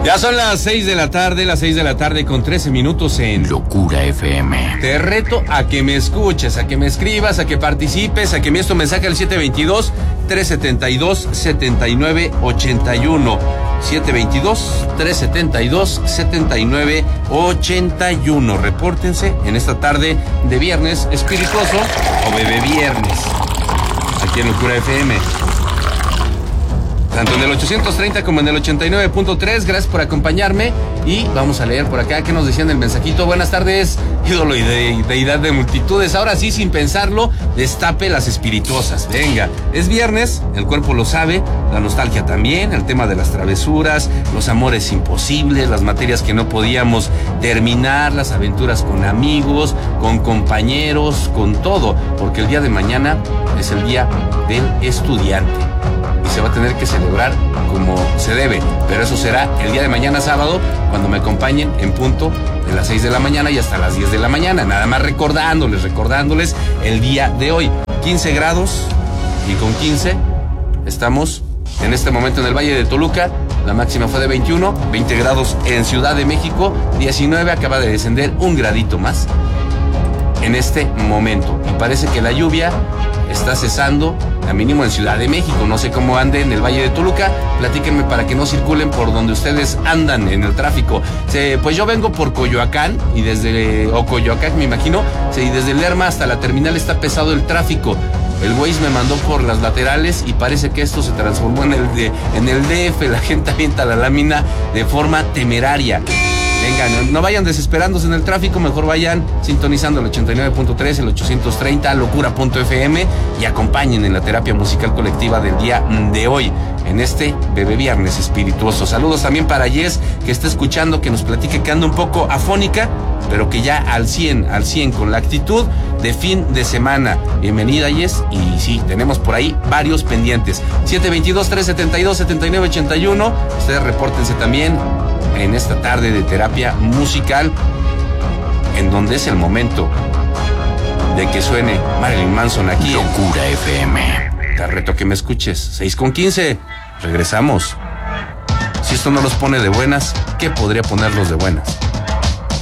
Ya son las 6 de la tarde con 13 minutos en Locura FM. Te reto a que me escuches, a que me escribas, a que participes, a que envíes tu mensaje al 722-372-7981. 722-372-7981. Repórtense en esta tarde de viernes espirituoso o bebé viernes, aquí en Locura FM. Tanto en el 830 como en el 89.3, gracias por acompañarme. Y vamos a leer por acá qué nos decían el mensajito. Buenas tardes, ídolo y deidad de multitudes. Ahora sí, sin pensarlo, destape las espirituosas. Venga, es viernes, el cuerpo lo sabe, la nostalgia también, el tema de las travesuras, los amores imposibles, las materias que no podíamos terminar, las aventuras con amigos, con compañeros, con todo. Porque el día de mañana es el día del estudiante. Se va a tener que celebrar como se debe, pero eso será el día de mañana sábado, cuando me acompañen en punto de las 6 de la mañana y hasta las 10 de la mañana, nada más recordándoles el día de hoy. 15 grados y con 15 estamos en este momento en el Valle de Toluca. La máxima fue de 21, 20 grados en Ciudad de México, 19, acaba de descender un gradito más en este momento y parece que la lluvia está cesando, a mínimo en Ciudad de México. No sé cómo ande en el Valle de Toluca. Platíquenme para que no circulen por donde ustedes andan en el tráfico. Pues yo vengo por Coyoacán y Coyoacán, me imagino. Y desde Lerma hasta la terminal está pesado el tráfico. El Waze me mandó por las laterales y parece que esto se transformó en el DF. La gente avienta la lámina de forma temeraria. Vengan, no vayan desesperándose en el tráfico, mejor vayan sintonizando el 89.3, el 830, locura.fm y acompañen en la terapia musical colectiva del día de hoy, en este bebé viernes espirituoso. Saludos también para Jess, que está escuchando, que nos platique que anda un poco afónica, pero que ya al 100, con la actitud de fin de semana. Bienvenida, Jess, y sí, tenemos por ahí varios pendientes. 722-372-7981, ustedes repórtense también en esta tarde de terapia musical, en donde es el momento de que suene Marilyn Manson aquí. Locura FM. Te reto que me escuches. 6:15. Regresamos. Si esto no los pone de buenas, ¿qué podría ponerlos de buenas?